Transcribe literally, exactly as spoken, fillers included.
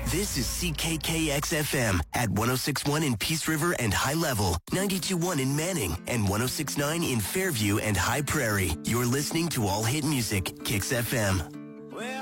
This is C K K X F M at one oh six point one in Peace River and High Level, ninety-two point one in Manning, and one oh six point nine in Fairview and High Prairie. You're listening to All Hit Music, Kix F M.